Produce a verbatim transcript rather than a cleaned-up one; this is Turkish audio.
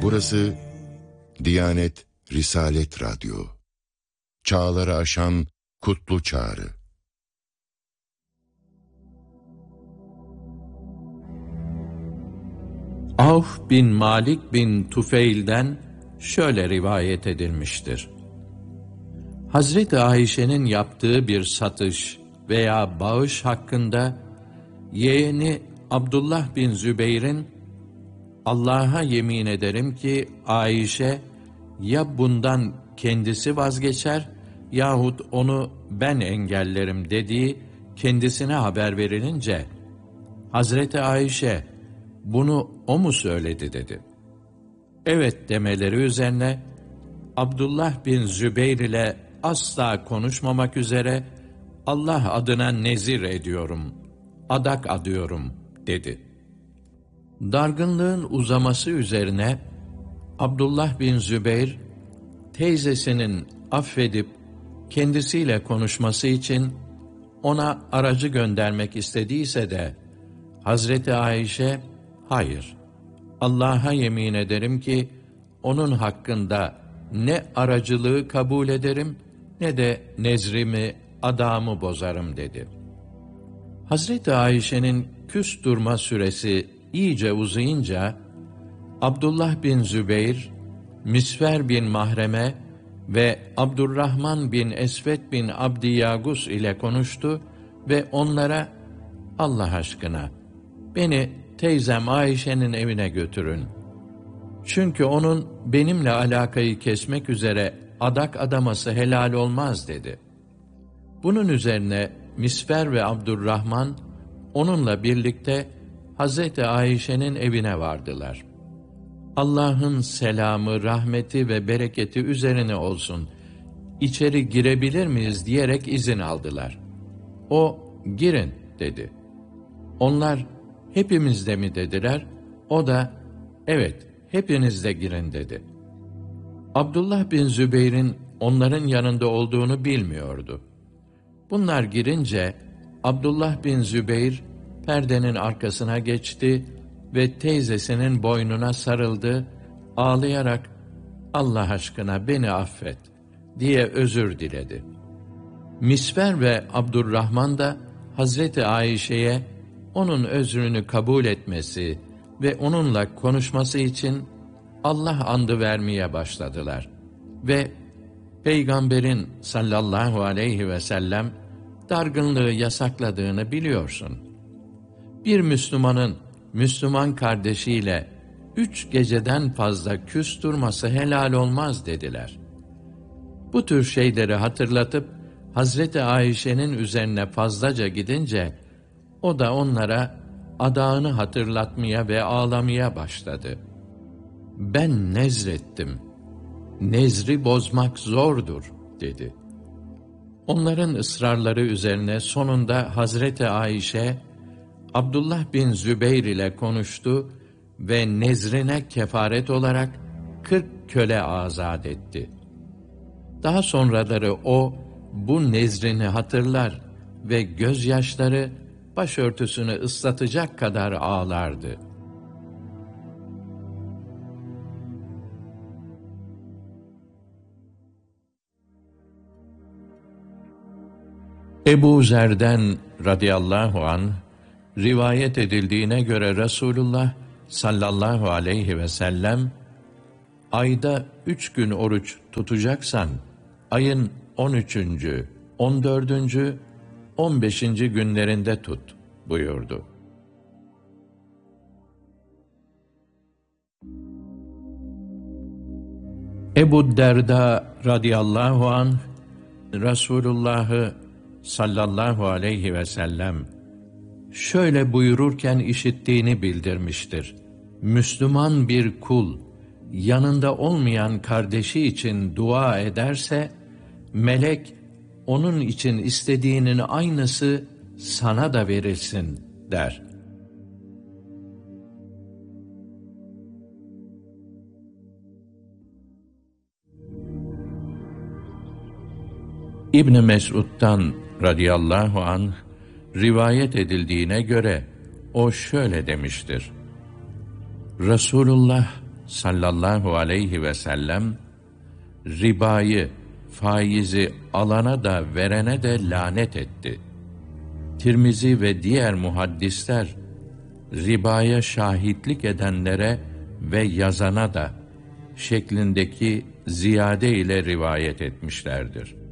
Burası Diyanet Risalet Radyo. Çağları aşan kutlu çağrı. Avf bin Malik bin Tufeil'den şöyle rivayet edilmiştir. Hazreti Ayşe'nin yaptığı bir satış veya bağış hakkında yeğeni Abdullah bin Zübeyr'in "Allah'a yemin ederim ki Ayşe ya bundan kendisi vazgeçer yahut onu ben engellerim" dediği kendisine haber verilince Hazreti Ayşe "Bunu o mu söyledi?" dedi. Evet demeleri üzerine Abdullah bin Zübeyr ile asla konuşmamak üzere Allah adına nezir ediyorum, adak adıyorum dedi. Dargınlığın uzaması üzerine Abdullah bin Zübeyr teyzesinin affedip kendisiyle konuşması için ona aracı göndermek istediyse de Hazreti Ayşe hayır, Allah'a yemin ederim ki onun hakkında ne aracılığı kabul ederim ne de nezrimi, adamı bozarım dedi. Hazreti Ayşe'nin küs durma süresi iyice uzayınca Abdullah bin Zübeyr, Misver bin Mahreme ve Abdurrahman bin Esved bin Abdiyagus ile konuştu ve onlara "Allah aşkına beni teyzem Ayşe'nin evine götürün. Çünkü onun benimle alakayı kesmek üzere adak adaması helal olmaz" dedi. Bunun üzerine Misver ve Abdurrahman onunla birlikte Hazreti Ayşe'nin evine vardılar. "Allah'ın selamı, rahmeti ve bereketi üzerine olsun. İçeri girebilir miyiz?" diyerek izin aldılar. O, "Girin" dedi. Onlar, "Hepimiz de mi?" dediler. O da, "Evet, hepiniz de girin" dedi. Abdullah bin Zübeyr'in onların yanında olduğunu bilmiyordu. Bunlar girince Abdullah bin Zübeyr perdenin arkasına geçti ve teyzesinin boynuna sarıldı, ağlayarak "Allah aşkına beni affet" diye özür diledi. Misver ve Abdurrahman da Hazreti Ayşe'ye onun özrünü kabul etmesi ve onunla konuşması için Allah andı vermeye başladılar. Ve Peygamberin sallallahu aleyhi ve sellem dargınlığı yasakladığını biliyorsun. Bir Müslümanın Müslüman kardeşiyle üç geceden fazla küs durması helal olmaz dediler. Bu tür şeyleri hatırlatıp Hazreti Ayşe'nin üzerine fazlaca gidince o da onlara adağını hatırlatmaya ve ağlamaya başladı. "Ben nezrettim. Nezri bozmak zordur" dedi. Onların ısrarları üzerine sonunda Hazreti Ayşe, Abdullah bin Zübeyr ile konuştu ve nezrine kefaret olarak kırk köle azat etti. Daha sonraları o, bu nezrini hatırlar ve gözyaşları başörtüsünü ıslatacak kadar ağlardı. Ebu Zer'den radıyallahu anh rivayet edildiğine göre Resulullah sallallahu aleyhi ve sellem, "Ayda üç gün oruç tutacaksan ayın on üçüncü, on dördüncü, on beşinci günlerinde tut" buyurdu. Ebu Derda radıyallahu anh Resulullah'ı sallallahu aleyhi ve sellem şöyle buyururken işittiğini bildirmiştir. Müslüman bir kul yanında olmayan kardeşi için dua ederse melek onun için istediğinin aynısı sana da verilsin der. İbn Mes'ud'dan radıyallahu anh rivayet edildiğine göre o şöyle demiştir: Resulullah sallallahu aleyhi ve sellem ribayı, faizi alana da verene de lanet etti. Tirmizi ve diğer muhaddisler ribaya şahitlik edenlere ve yazana da şeklindeki ziyade ile rivayet etmişlerdir.